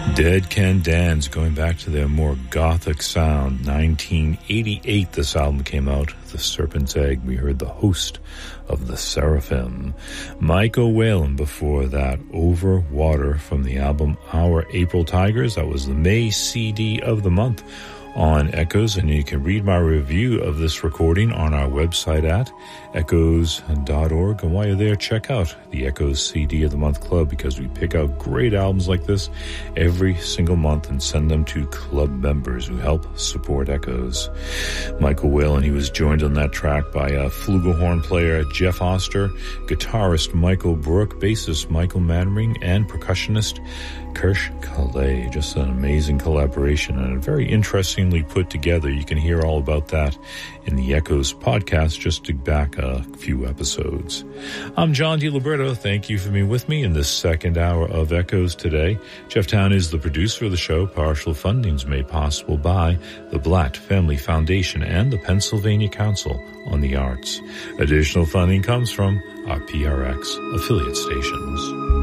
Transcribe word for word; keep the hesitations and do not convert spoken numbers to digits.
Dead Can Dance, going back to their more gothic sound. nineteen eighty-eight, this album came out. The Serpent's Egg. We heard the Host of the Seraphim. Michael Whalen before that. Over Water from the album Our April Tigers. That was the May C D of the month on Echoes, and you can read my review of this recording on our website at echoes dot org. And while you're there, check out the Echoes C D of the Month Club, because we pick out great albums like this every single month and send them to club members who help support Echoes. Michael Whalen, he was joined on that track by uh, flugelhorn player Jeff Oster, guitarist Michael Brook, bassist Michael Manring, and percussionist Kirsch Calais. Just an amazing collaboration and very interestingly put together. You can hear all about that in the Echoes podcast, just to back a few episodes. I'm John DiLiberto. Thank you for being with me in this second hour of Echoes today. Jeff Town is the producer of the show. Partial funding is made possible by the Blatt Family Foundation and the Pennsylvania Council on the Arts. Additional funding comes from our P R X affiliate stations.